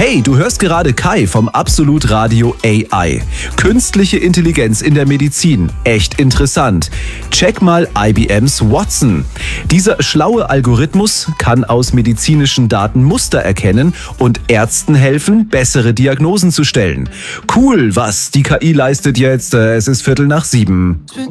Hey, du hörst gerade Kai vom Absolut Radio AI. Künstliche Intelligenz in der Medizin. Echt interessant. Check mal IBMs Watson. Dieser schlaue Algorithmus kann aus medizinischen Daten Muster erkennen und Ärzten helfen, bessere Diagnosen zu stellen. Cool, was die KI leistet jetzt. Es ist 6:15.